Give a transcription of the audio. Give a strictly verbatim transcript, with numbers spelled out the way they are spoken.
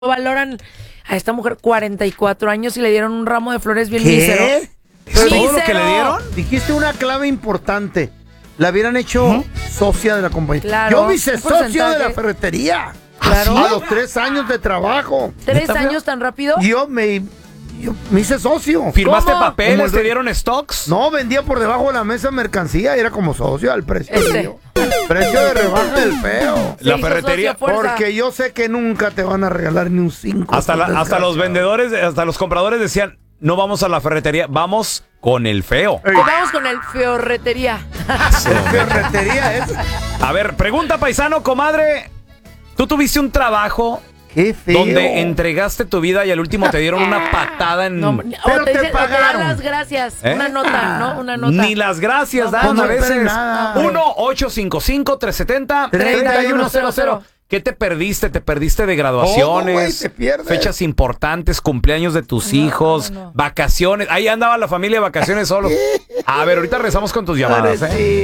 valoran a esta mujer cuarenta y cuatro años y le dieron un ramo de flores bien ¿Qué? mísero. ¿Pero Mísero. todo lo que le dieron? Dijiste una clave importante. La hubieran hecho ¿Mm? socia de la compañía. Claro, Yo me hice un socio de porcentaje. la ferretería. Claro. A los tres años de trabajo. ¿Tres años tan rápido? Yo me, yo me hice socio. ¿Firmaste ¿Cómo? papeles? Como el ¿Te de- dieron stocks? No, vendía por debajo de la mesa mercancía y era como socio al precio. Este. mío. Precio de rebaja del feo. Se La hizo ferretería, socio a fuerza. Porque yo sé que nunca te van a regalar ni un cinco. Hasta, la- hasta los vendedores, hasta los compradores decían, no vamos a la ferretería, vamos con el feo. Ey, Vamos con el feorretería. ferretería es. A ver, pregunta paisano, comadre. ¿Tú tuviste un trabajo Qué feo. donde entregaste tu vida y al último te dieron una patada en... No, o Pero te, te dicen- o te dan pagaron. las gracias. ¿Eh? Una nota, ¿no? Una nota. Ni las gracias No, dan pues no a veces. esperen nada. uno ocho cinco cinco, tres siete cero, treinta tres uno cero cero. ¿Qué te perdiste? ¿Te perdiste de graduaciones? Todo, güey, te pierdes. Fechas importantes, cumpleaños de tus No, hijos, no, no. vacaciones. Ahí andaba la familia de vacaciones solo. A ver, ahorita regresamos con tus llamadas, ¿eh?